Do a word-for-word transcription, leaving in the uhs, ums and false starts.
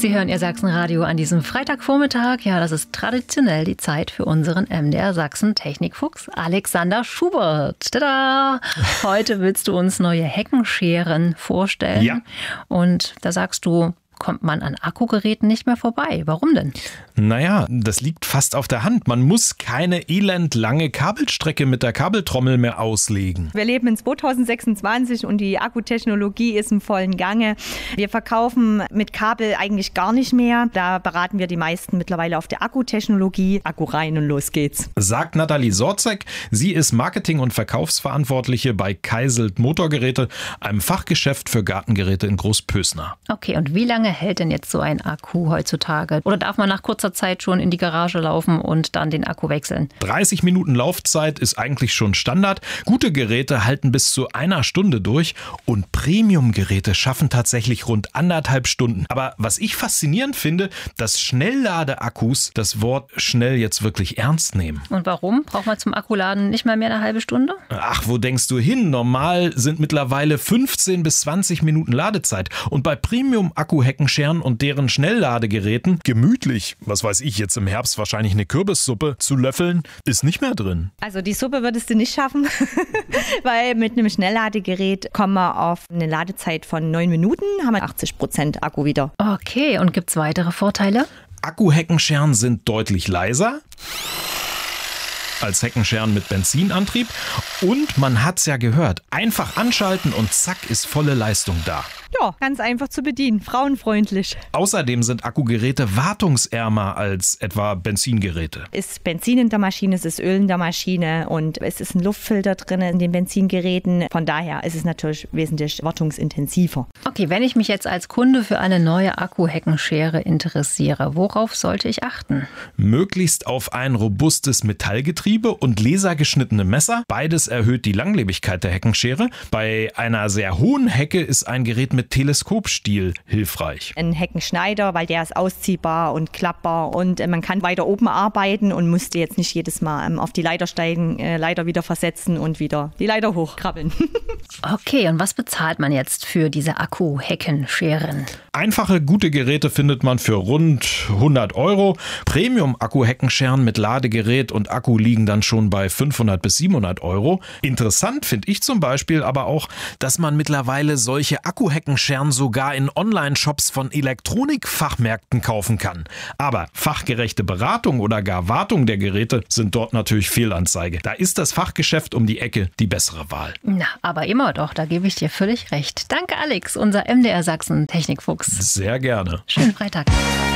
Sie hören Ihr Sachsenradio an diesem Freitagvormittag. Ja, das ist traditionell die Zeit für unseren M D R Sachsen Technikfuchs Alexander Schubert. Tada! Heute willst du uns neue Heckenscheren vorstellen. Ja. Und da sagst du, kommt man an Akkugeräten nicht mehr vorbei. Warum denn? Naja, das liegt fast auf der Hand. Man muss keine elendlange Kabelstrecke mit der Kabeltrommel mehr auslegen. Wir leben in zweitausendsechsundzwanzig und die Akkutechnologie ist im vollen Gange. Wir verkaufen mit Kabel eigentlich gar nicht mehr. Da beraten wir die meisten mittlerweile auf der Akkutechnologie. Akku rein und los geht's. Sagt Nathalie Sorzek. Sie ist Marketing- und Verkaufsverantwortliche bei Keiselt Motorgeräte, einem Fachgeschäft für Gartengeräte in Großpösner. Okay, und wie lange hält denn jetzt so ein Akku heutzutage? Oder darf man nach kurzer Zeit schon in die Garage laufen und dann den Akku wechseln? dreißig Minuten Laufzeit ist eigentlich schon Standard. Gute Geräte halten bis zu einer Stunde durch und Premium-Geräte schaffen tatsächlich rund anderthalb Stunden. Aber was ich faszinierend finde, dass Schnellladeakkus das Wort schnell jetzt wirklich ernst nehmen. Und warum? Braucht man zum Akkuladen nicht mal mehr eine halbe Stunde? Ach, wo denkst du hin? Normal sind mittlerweile fünfzehn bis zwanzig Minuten Ladezeit. Und bei Premium-Akku-Heckenscheren und deren Schnellladegeräten gemütlich, was weiß ich, jetzt im Herbst wahrscheinlich eine Kürbissuppe zu löffeln, ist nicht mehr drin. Also die Suppe würdest du nicht schaffen, weil mit einem Schnellladegerät kommen wir auf eine Ladezeit von neun Minuten, haben wir achtzig Prozent Akku wieder. Okay, und gibt es weitere Vorteile? Akku-Heckenscheren sind deutlich leiser als Heckenscheren mit Benzinantrieb. Und man hat's ja gehört, einfach anschalten und zack ist volle Leistung da. Ja, ganz einfach zu bedienen, frauenfreundlich. Außerdem sind Akkugeräte wartungsärmer als etwa Benzingeräte. Es ist Benzin in der Maschine, es ist Öl in der Maschine und es ist ein Luftfilter drin in den Benzingeräten. Von daher ist es natürlich wesentlich wartungsintensiver. Okay, wenn ich mich jetzt als Kunde für eine neue Akkuheckenschere interessiere, worauf sollte ich achten? Möglichst auf ein robustes Metallgetriebe und lasergeschnittene Messer. Beides erhöht die Langlebigkeit der Heckenschere. Bei einer sehr hohen Hecke ist ein Gerät mit Teleskopstiel hilfreich. Ein Heckenschneider, weil der ist ausziehbar und klappbar und man kann weiter oben arbeiten und musste jetzt nicht jedes Mal auf die Leiter steigen, äh, Leiter wieder versetzen und wieder die Leiter hochkrabbeln. Okay, und was bezahlt man jetzt für diese Akku-Heckenscheren? Einfache, gute Geräte findet man für rund hundert Euro. Premium-Akku-Heckenscheren mit Ladegerät und Akku liegen dann schon bei fünfhundert bis siebenhundert Euro. Interessant finde ich zum Beispiel aber auch, dass man mittlerweile solche Akku-Heckenscheren sogar in Online-Shops von Elektronikfachmärkten kaufen kann. Aber fachgerechte Beratung oder gar Wartung der Geräte sind dort natürlich Fehlanzeige. Da ist das Fachgeschäft um die Ecke die bessere Wahl. Na, aber immer doch, da gebe ich dir völlig recht. Danke Alex, unser M D R Sachsen Technikfuchs. Sehr gerne. Schönen Freitag.